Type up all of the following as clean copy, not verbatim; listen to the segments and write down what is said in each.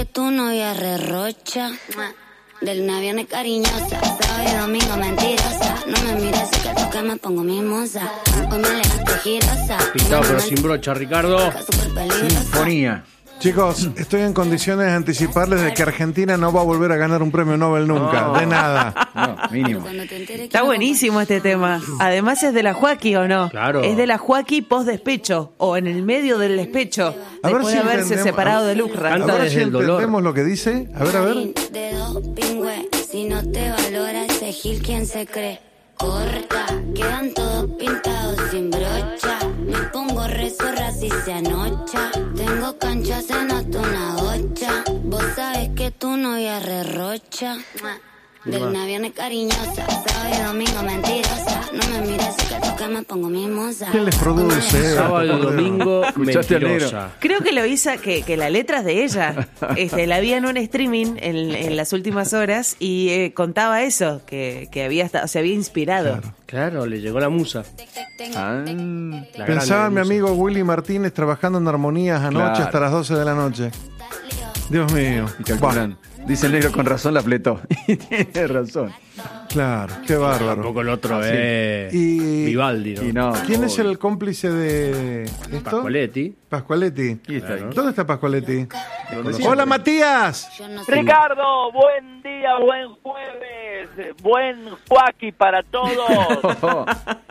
que tu novia re-rocha. Del Navión es cariñosa, sábado y domingo mentirosa. No me mires que al toque me pongo mimosa. Hoy me levanté girosa. Pintado pero sin brocha, Ricardo. Sinfonía. Chicos, estoy en condiciones de anticiparles de que Argentina no va a volver a ganar un premio Nobel nunca, No. de nada. No, mínimo. Está buenísimo este tema. Además es de la Joaquí, ¿o no? Claro. Es de la Joaquí post-despecho, o en el medio del despecho, A ver después si de haberse entendemos- separado de Lucra. Canta A ver desde si el dolor. entendemos lo que dice. A ver. De doping, güey. Si no te valora ese gil, ¿quién se cree? Corta, quedan todos pintados sin brocha. Me pongo rezorra si se anocha. Tengo cancha, se nota una gocha. Vos sabés que tu novia re-rocha. Del Navión es cariñosa, sábado y domingo mentirosa. No me mires que al toque me pongo mimosa. ¿Quién les produce? Sábado y domingo, ¿Escuchaste al mentirosa. Creo que lo hizo, que la letra es de ella. La vi en un streaming en las últimas horas y contaba eso, que se había inspirado. Claro, le llegó la musa. Ah, La Pensaba en mi grande musa. amigo Willy Martínez trabajando en armonías anoche Claro. hasta las 12 de la noche. Dios mío. y calculan. Dice el negro, con razón la apletó. Y tiene razón. Claro, qué bárbaro. Tampoco el otro Sí. es Y- Vivaldi, ¿no? Y no. ¿Quién es obvio. el cómplice de esto? Pascualetti. Pascualetti. ¿Quién está ahí? ¿Dónde está Pascualetti? ¿Dónde Hola, siempre? Matías. Yo no sé. Ricardo, buen día, buen jueves, buen Joaquí para todos.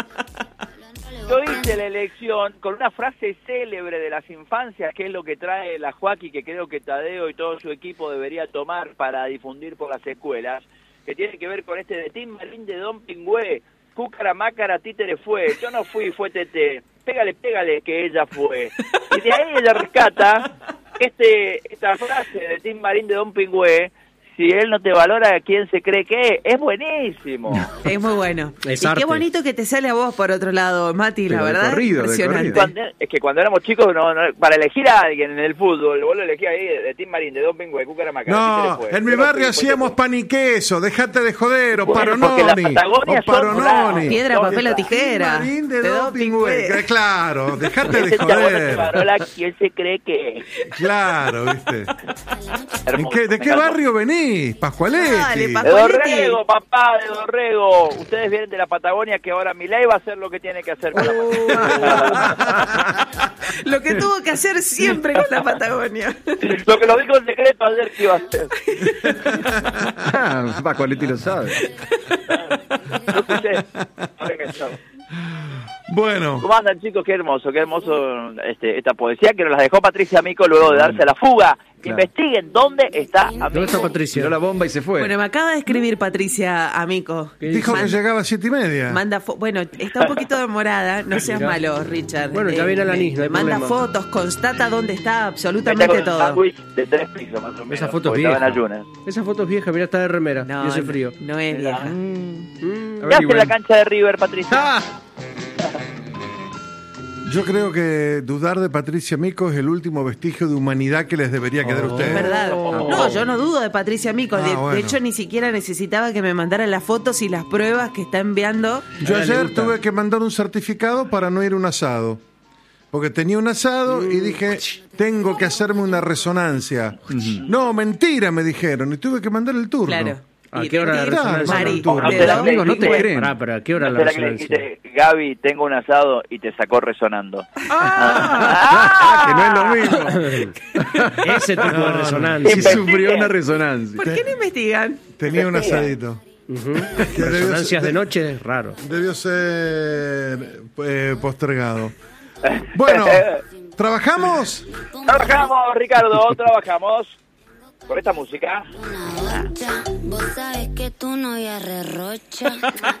Yo hice la elección con una frase célebre de las infancias, que es lo que trae la Joaquí, que creo que Tadeo y todo su equipo debería tomar para difundir por las escuelas, que tiene que ver con este de Tim Marín de Don Pingüé, Cúcara, Mácara, Títere fue, yo no fui, fue Tete, pégale, que ella fue. Y de ahí ella rescata esta frase de Tim Marín de Don Pingüé: si él no te valora, ¿quién se cree que es? Es buenísimo. Es muy bueno. Es y arte. qué bonito que te sale a vos por otro lado, Mati, la Pero de verdad. corrido, de Impresionante. corrido. Es que cuando éramos chicos, para elegir a alguien en el fútbol, vos lo elegías ahí de Tim Marín, de Don Pingüe, Cúcara, Mácara. No, en mi barrio hacíamos pan y queso. Dejate de joder, o Bueno, porque Parononi. la Patagonia O son Parononi. Piedra, papel o Tim tijera. Marín de De Doping, güey. Pingüe. Claro, dejate de Ese chabón no te joder. valora, ¿quién se cree que es? Claro, ¿viste? Hermoso, ¿De me qué encantó. barrio venís? Pascualetti. Dale, De Pascualetti. Dorrego, papá, de Dorrego. Ustedes vienen de la Patagonia, que ahora Milei va a hacer lo que tiene que hacer con la Patagonia. Lo que tuvo que hacer siempre con la Patagonia. Lo que lo dijo en secreto ayer que iba a hacer. Ah, Pascualetti lo sabe. No escuché. Ahora que no. Bueno, ¿Cómo andan, chicos? Qué hermoso esta poesía que nos la dejó Patricia Mico luego de darse la fuga. Claro. Investiguen dónde está ¿Dónde Amico. está Patricia? Tiró la bomba y se fue. Bueno, me acaba de escribir Patricia Amico. ¿Qué dijo dice? que llegaba a 7:30. Manda bueno, está un poquito demorada, no seas Mirá. malo, Richard. Bueno, ya viene la NIS, no hay manda problema. fotos, constata dónde está Está absolutamente con un todo. sándwich de 3 pisos, más o menos. Esa foto es porque estaba vieja. en ayunas. Esa foto es vieja, mira, está de remera. No, y hace frío. no es vieja. A ¿Qué ver, hace igual. la cancha de River, Patricia? ¡Ah! Yo creo que dudar de Patricia Mico es el último vestigio de humanidad que les debería quedar a Es ustedes. verdad. No, yo no dudo de Patricia Mico. De bueno. hecho, ni siquiera necesitaba que me mandara las fotos y las pruebas que está enviando. Yo A ella le ayer gusta. tuve que mandar un certificado para no ir a un asado. Porque tenía un asado y dije, tengo que hacerme una resonancia. No, mentira, me dijeron. Y tuve que mandar el turno. Claro. ¿A Y- qué hora la y- resonancia? Mari, Claro, de te la dos- amigos no te Bueno. creen. Pará, pero ¿a qué hora la Espera que le resonancia? dijiste, Gaby, tengo un asado y te sacó resonando. Ah, que no es lo mismo. Ese tipo de resonancia. Sí Investiguen. sufrió una resonancia. ¿Por qué no investigan? Tenía un asadito. Ujú. Que debió Resonancias ser- de noche es raro. Debió ser postergado. Bueno, ¿trabajamos? Trabajamos, Ricardo, trabajamos. Con esta música. Una gocha. Vos sabés que tu novia re-rocha.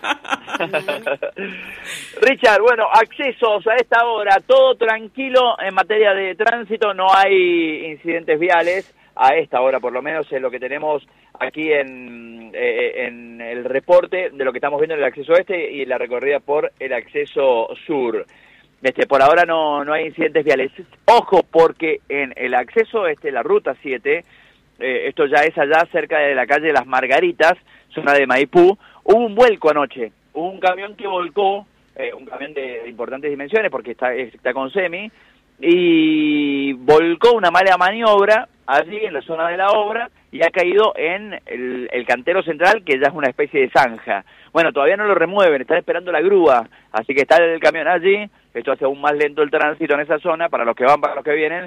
Richard, bueno, accesos a esta hora, todo tranquilo en materia de tránsito, no hay incidentes viales, a esta hora por lo menos es lo que tenemos aquí en el reporte de lo que estamos viendo en el acceso este y la recorrida por el acceso sur. Por ahora no hay incidentes viales. Ojo, porque en el acceso la ruta 7, esto ya es allá cerca de la calle Las Margaritas, zona de Maipú, hubo un vuelco anoche, hubo un camión que volcó, un camión de importantes dimensiones porque está con semi, y volcó una mala maniobra allí en la zona de la obra y ha caído en el cantero central, que ya es una especie de zanja. Bueno, todavía no lo remueven, están esperando la grúa, así que está el camión allí. Esto hace aún más lento el tránsito en esa zona, para los que van, para los que vienen,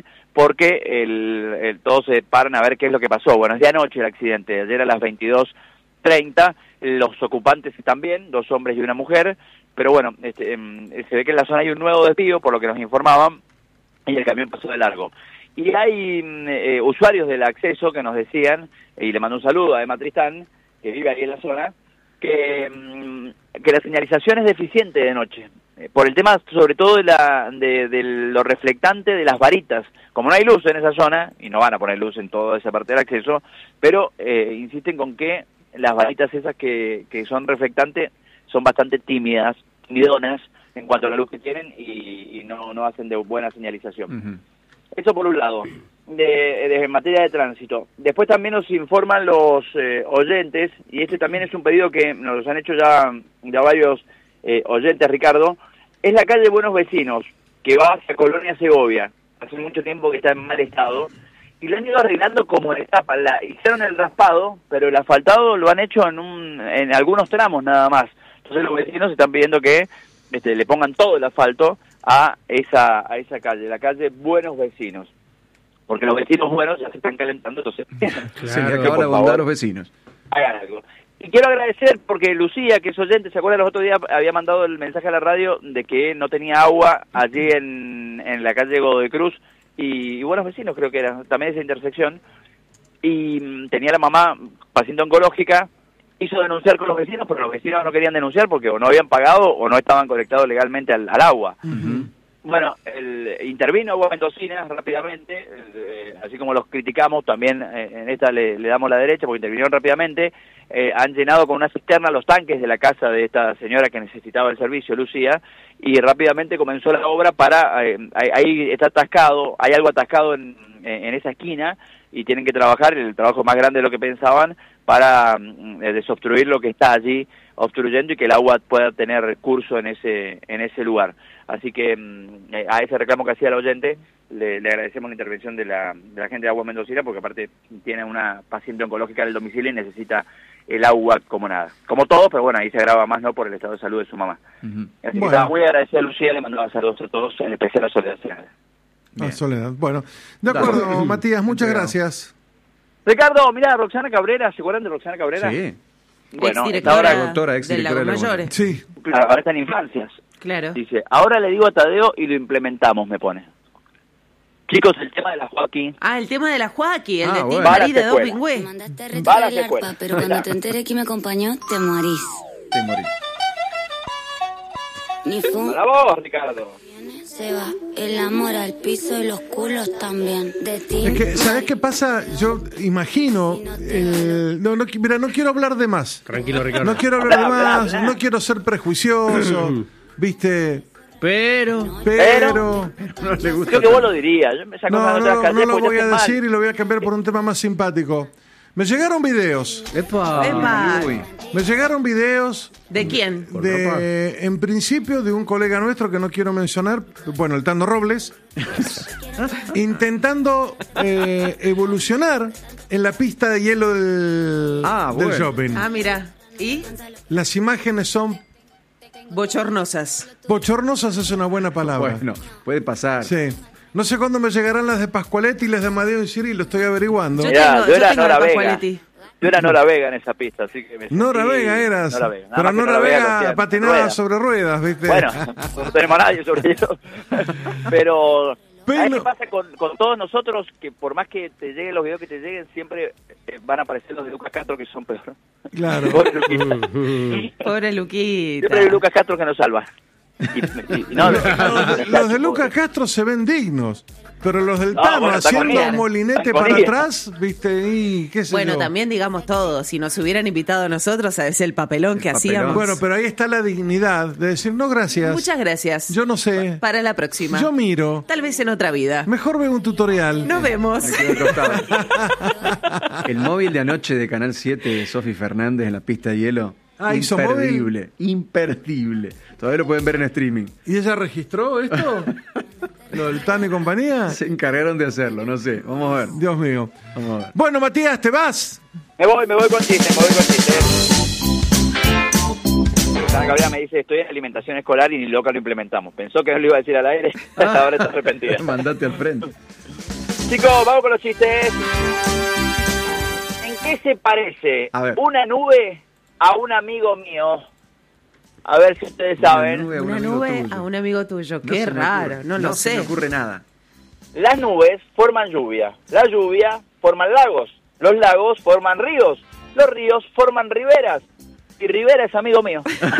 porque todos se paran a ver qué es lo que pasó. Bueno, es de anoche el accidente, ayer a las 22:30, los ocupantes están bien, 2 hombres y una mujer, pero bueno, se ve que en la zona hay un nuevo desvío, por lo que nos informaban, y el camión pasó de largo. Y hay usuarios del acceso que nos decían, y le mando un saludo a Emma Tristán, que vive ahí en la zona, que la señalización es deficiente de noche, por el tema sobre todo de lo reflectante de las varitas. Como no hay luz en esa zona, y no van a poner luz en toda esa parte del acceso, pero insisten con que las varitas esas que son reflectantes son bastante timidonas en cuanto a la luz que tienen, y no hacen de buena señalización. Uh-huh. Eso por un lado, en materia de tránsito. Después también nos informan los oyentes, y este también es un pedido que nos han hecho ya varios oyentes, Ricardo, es la calle Buenos Vecinos, que va hacia Colonia Segovia. Hace mucho tiempo que está en mal estado, y lo han ido arreglando como en etapa. Hicieron el raspado, pero el asfaltado lo han hecho en algunos tramos nada más. Entonces los vecinos están pidiendo que le pongan todo el asfalto a esa calle, la calle Buenos Vecinos, porque los vecinos buenos ya se están calentando, entonces Sería que ahora bondad a los vecinos. hagan algo. Y quiero agradecer porque Lucía, que es oyente, ¿se acuerdan? Los otros días había mandado el mensaje a la radio de que no tenía agua allí en la calle Godoy Cruz, y Buenos Vecinos creo que era, también esa intersección, y tenía la mamá paciente oncológica. Hizo denunciar con los vecinos, pero los vecinos no querían denunciar porque o no habían pagado o no estaban conectados legalmente al agua. Uh-huh. Bueno, intervino Agua Mendocina rápidamente, así como los criticamos, también en esta le damos la derecha porque intervinieron rápidamente. Han llenado con una cisterna los tanques de la casa de esta señora que necesitaba el servicio, Lucía, y rápidamente comenzó la obra para... ahí está atascado, hay algo atascado en esa esquina, y tienen que trabajar, el trabajo más grande de lo que pensaban, para desobstruir lo que está allí obstruyendo y que el agua pueda tener curso en ese lugar. Así que a ese reclamo que hacía el oyente le agradecemos la intervención de la gente de Agua Mendocina, porque aparte tiene una paciente oncológica en el domicilio y necesita el agua como nada. Como todos, pero bueno, ahí se agrava más, ¿no?, por el estado de salud de su mamá. Uh-huh. Así que estaba muy agradecida a Lucía, le mandaba saludos a todos, en especial a Soledad Senada. Soledad. Bueno, de acuerdo, Dale. Matías, muchas gracias. Ricardo, mirá, Roxana Cabrera, ¿se acuerdan de Roxana Cabrera? Sí. Bueno, Exdirectora ahora, doctora, del exdirectora Lago de Lago Mayores. Sí. claro, ahora está en infancias. Claro. Dice, ahora le digo a Tadeo y lo implementamos, me pone. Chicos, el tema de la Joaquín. Ah, el tema de la Joaquín, el de Tim bueno. Marí de Para Dos la Me Pingües. mandaste a Va a retirar la el secuela. arpa, pero cuando te enteré que me acompañó, te morís. Te morís. Ni fu, Para vos, Ricardo. se va. El amor al piso y los culos también. De ti. Es que, ¿sabes qué pasa? Yo imagino... mira, no quiero hablar de más. Tranquilo, Ricardo. No quiero hablar de Habla, más, habla. no quiero ser prejuicioso, ¿viste? Pero... Pero... No le gusta. Creo que vos lo dirías. Yo me saco No, de las no, calles no lo porque voy ya a hace mal. decir y lo voy a cambiar por un tema más simpático. Me llegaron videos. ¡Epa! Epa. Uy. Me llegaron videos ¿De quién? en principio, de un colega nuestro que no quiero mencionar, bueno, el Tando Robles, intentando evolucionar en la pista de hielo del bueno. shopping. Ah, mira. ¿Y? Las imágenes son Bochornosas. bochornosas, es una buena palabra. Bueno, puede pasar. Sí. No sé cuándo me llegarán las de Pascualetti y las de Amadeo y Siri, lo estoy averiguando. Yo Mirá, tengo- yo era tengo Nora la Vega. Pascualetti. Yo era Nora Vega en esa pista, así que me Nora sentí- Vega eras. Nora Vega. Nada Pero más que Nora lo Vega hacía en patinaba ruedas. sobre ruedas, ¿viste? Bueno, no tenemos a nadie sobre eso. Pero, ¿sabes Pero- qué pasa con todos nosotros? Que por más que te lleguen los videos que te lleguen, siempre van a aparecer los de Lucas Castro, que son peor. Claro. Pobre Luquita. Pobre Luquita. Siempre hay Lucas Castro que nos salva. No, Los de Lucas Castro se ven dignos, pero los del No, Tano bueno, está con haciendo ella. un molinete Está con para ella. atrás, ¿viste? Y qué sé Bueno, yo. también digamos todo. Si nos hubieran invitado a nosotros, ¿sabes el papelón que papelón. hacíamos? Bueno, pero ahí está la dignidad de decir, no, gracias. Muchas gracias. Yo no sé. Para la próxima. Yo miro. Tal vez en otra vida. Mejor veo un tutorial. Nos vemos. Me quedo al costado. El móvil de anoche de Canal 7 de Sofi Fernández en la pista de hielo. Ah, ¿hizo imperdible, imperdible. Todavía lo pueden ver en streaming. ¿Y ella registró esto? ¿Lo del Tano y compañía? Se encargaron de hacerlo, no sé. Vamos a ver. Dios mío. Vamos a ver. Bueno, Matías, ¿te vas? Me voy con chistes. Susana Gabriela me dice, estoy en alimentación escolar y ni loca lo implementamos. Pensó que no lo iba a decir al aire, hasta ahora está arrepentida. Mandate al frente. Chicos, vamos con los chistes. ¿En qué se parece A ver. una nube a un amigo mío? A ver si ustedes saben. Una nube a un amigo tuyo. No Qué se me raro, ocurre. no lo se sé. me ocurre nada. Las nubes forman lluvia. La lluvia forman lagos. Los lagos forman ríos. Los ríos forman riberas. Y Rivera es amigo mío.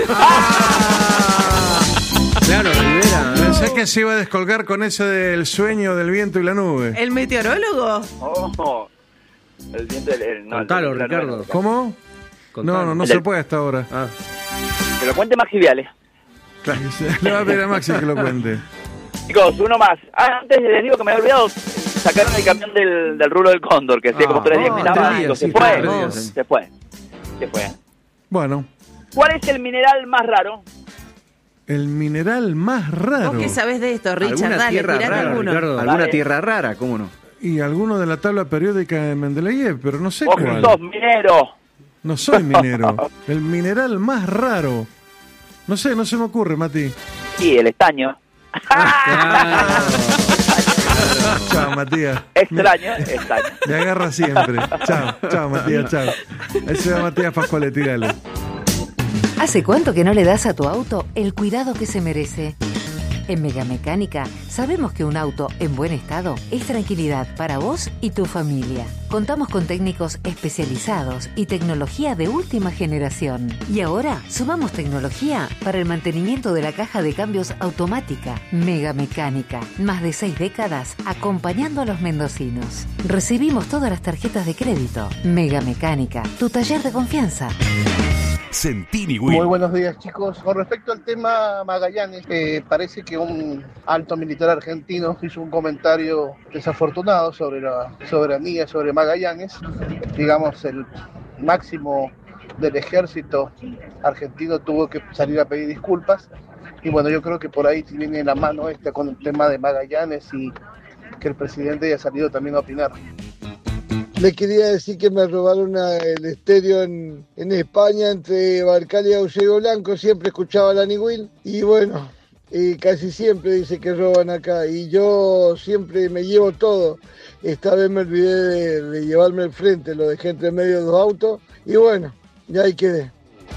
Claro, Rivera. Pensé que se iba a descolgar con eso del sueño del viento y la nube. ¿El meteorólogo? Oh, el diente del... Contalo, el- Ricardo. ¿Cómo? Contalo. No El se del- puede hasta ahora. Ah, Que lo cuente Maxi Viale. Le va a pedir a Maxi que lo cuente. Chicos, uno más. Antes les digo que me había olvidado. Sacaron el camión del rulo del Cóndor, que hacía como 3 días que estaba. 3 días, Se sí, fue. 3 días, sí. Se fue. Bueno, ¿Cuál es el mineral más raro? el mineral más raro. ¿Vos qué sabés de esto, Richard? ¿Alguna Dale, tierra tirate rara, alguno. Ricardo? ¿Alguna Dale. tierra rara? ¿Cómo no? Y alguno de la tabla periódica de Mendeleev, pero no sé Vos que cuál. sos minero. No soy minero. El mineral más raro. No sé, no se me ocurre, Mati. Sí, el estaño. Chao, Matías. Extraño, estaño. Me agarra siempre. Chao, Matías, chao. Ese es Matías Pascuale, tirale. ¿Hace cuánto que no le das a tu auto el cuidado que se merece? En Megamecánica sabemos que un auto en buen estado es tranquilidad para vos y tu familia. Contamos con técnicos especializados y tecnología de última generación. Y ahora sumamos tecnología para el mantenimiento de la caja de cambios automática. Megamecánica, más de 6 décadas acompañando a los mendocinos. Recibimos todas las tarjetas de crédito. Megamecánica, tu taller de confianza. Sentini Will. Muy buenos días, chicos. Con respecto al tema Magallanes, parece que un alto militar argentino hizo un comentario desafortunado sobre la soberanía, sobre Magallanes. Digamos, el máximo del ejército argentino tuvo que salir a pedir disculpas. Y bueno, yo creo que por ahí viene la mano esta con el tema de Magallanes y que el presidente haya salido también a opinar. Le quería decir que me robaron el estéreo en España entre Barcal y Auxilio Blanco, siempre escuchaba la Will y bueno, casi siempre dice que roban acá y yo siempre me llevo todo. Esta vez me olvidé de llevarme el frente, lo dejé entre medio de dos autos y bueno, ya ahí quedé.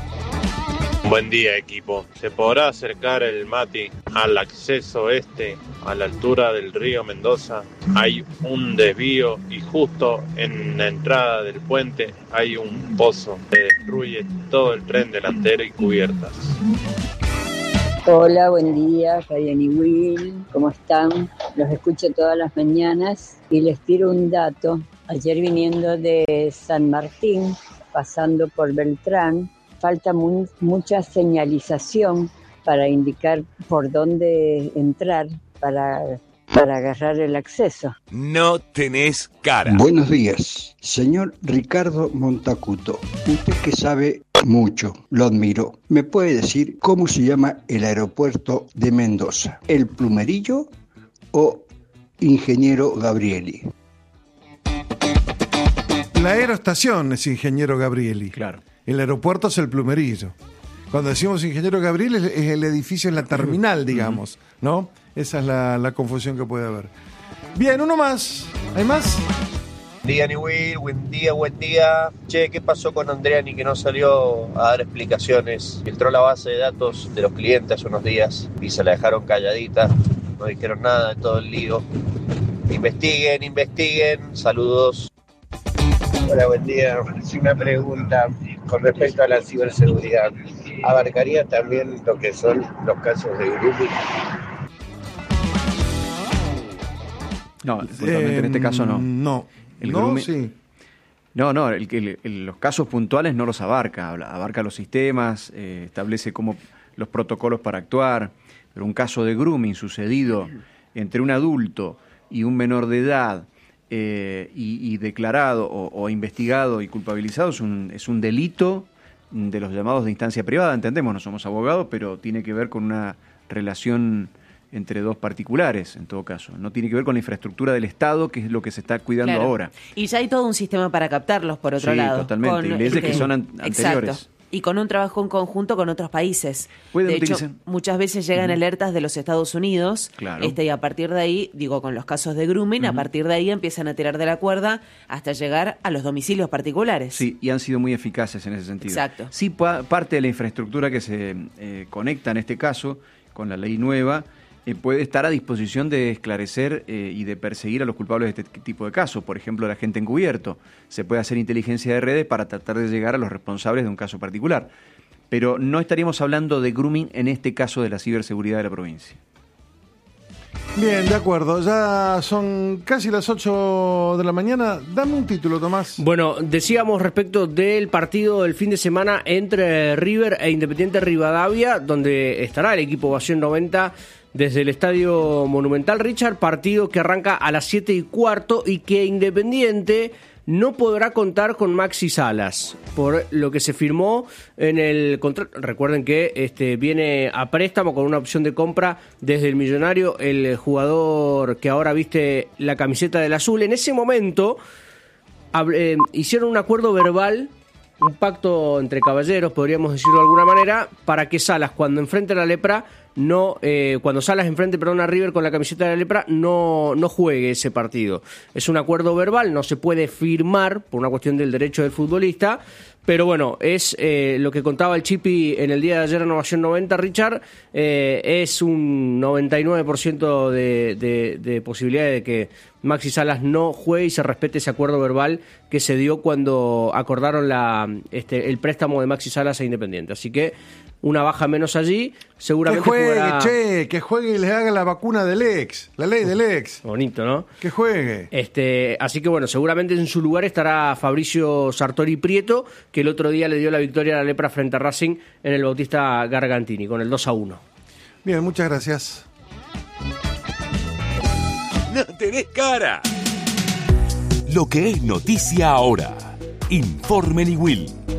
Buen día, equipo. ¿Se podrá acercar el Mati al acceso a la altura del río Mendoza? Hay un desvío y justo en la entrada del puente hay un pozo que destruye todo el tren delantero y cubiertas. Hola, buen día, Ryan y Will, ¿cómo están? Los escucho todas las mañanas y les tiro un dato. Ayer viniendo de San Martín, pasando por Beltrán, falta mucha señalización para indicar por dónde entrar para agarrar el acceso. No tenés cara. Buenos días, señor Ricardo Montacuto. Usted que sabe mucho, lo admiro. ¿Me puede decir cómo se llama el aeropuerto de Mendoza? ¿El Plumerillo o Ingeniero Gabrieli? La aeroestación es Ingeniero Gabrieli. Claro. El aeropuerto es el Plumerillo. Cuando decimos Ingeniero Gabrieli es el edificio en la terminal, digamos, ¿no? Esa es la confusión que puede haber. Bien, uno más. ¿Hay más? Diani Will, buen día. Che, ¿qué pasó con Andreani que no salió a dar explicaciones? Filtró la base de datos de los clientes hace unos días y se la dejaron calladita. No dijeron nada de todo el lío. Investiguen. Saludos. Hola, buen día. Una pregunta con respecto a la ciberseguridad. ¿Abarcaría también lo que son los casos de grooming? No, puntualmente en este caso no. No. El no, grooming- sí. No, los casos puntuales no los abarca. Abarca los sistemas, establece como los protocolos para actuar. Pero un caso de grooming sucedido entre un adulto y un menor de edad y declarado o investigado y culpabilizado es un delito de los llamados de instancia privada. Entendemos, no somos abogados, pero tiene que ver con una relación entre dos particulares, en todo caso. No tiene que ver con la infraestructura del Estado, que es lo que se está cuidando ahora. Y ya hay todo un sistema para captarlos, por otro lado. Sí, totalmente. Y leyes que son anteriores. Exacto. Y con un trabajo en conjunto con otros países. De hecho, muchas veces llegan alertas de los Estados Unidos, y a partir de ahí, con los casos de grooming, a partir de ahí empiezan a tirar de la cuerda hasta llegar a los domicilios particulares. Sí, y han sido muy eficaces en ese sentido. Exacto. Sí, parte de la infraestructura que se conecta en este caso con la ley nueva puede estar a disposición de esclarecer y de perseguir a los culpables de este tipo de casos. Por ejemplo, el agente encubierto. Se puede hacer inteligencia de redes para tratar de llegar a los responsables de un caso particular. Pero no estaríamos hablando de grooming en este caso de la ciberseguridad de la provincia. Bien, de acuerdo. Ya son casi las 8 de la mañana. Dame un título, Tomás. Bueno, decíamos respecto del partido del fin de semana entre River e Independiente Rivadavia, donde estará el equipo Ovación 90 desde el Estadio Monumental. Richard, partido que arranca a las 7:15 y que Independiente no podrá contar con Maxi Salas, por lo que se firmó en el contrato. Recuerden que viene a préstamo con una opción de compra desde el Millonario, el jugador que ahora viste la camiseta del azul. En ese momento hicieron un acuerdo verbal, un pacto entre caballeros, podríamos decirlo de alguna manera, para que Salas, cuando enfrente a la Lepra, cuando Salas enfrente a River con la camiseta de la Lepra, no juegue ese partido. Es un acuerdo verbal, no se puede firmar por una cuestión del derecho del futbolista, pero bueno, es lo que contaba el Chipi en el día de ayer en Ovación 90, Richard. Es un 99% de posibilidad de que Maxi Salas no juegue y se respete ese acuerdo verbal que se dio cuando acordaron el préstamo de Maxi Salas a Independiente. Así que una baja menos allí, seguramente que juegue, jugará... que juegue y les haga la vacuna del ex, la ley del ex. Bonito, ¿no? Que juegue. Así que bueno, seguramente en su lugar estará Fabricio Sartori Prieto, que el otro día le dio la victoria a la Lepra frente a Racing en el Bautista Gargantini, con el 2-1. Bien, muchas gracias. No tenés cara. Lo que es noticia ahora. Informe Niwil.